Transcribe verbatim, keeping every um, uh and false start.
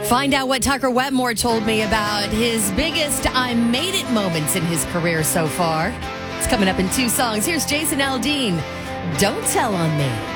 Find out what Tucker Wetmore told me about his biggest I made it moments in his career so far. It's coming up in two songs. Here's Jason Aldean. Don't Tell on Me.